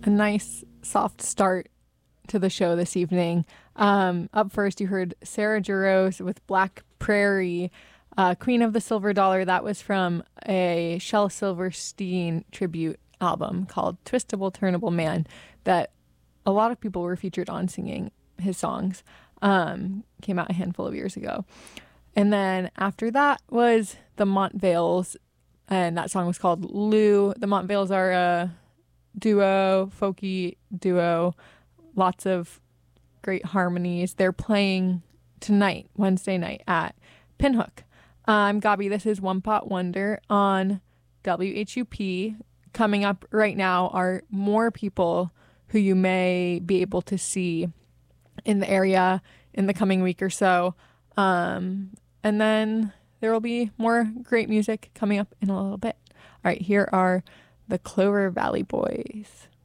a nice soft start to the show this evening. Up first, you heard Sarah Jarosz with Black Prairie, Queen of the Silver Dollar. That was from a Shel Silverstein tribute album called Twistable Turnable Man that a lot of people were featured on singing his songs. Came out a handful of years ago. And then after that was the Montvales, and that song was called Lou. The Montvales are a duo, folky duo, lots of great harmonies. They're playing tonight, Wednesday night at Pinhook. I'm Gabi. This is One Pot Wonder on WHUP. Coming up right now are more people who you may be able to see in the area in the coming week or so. And then there will be more great music coming up in a little bit. All right, here are the Clover Valley Boys.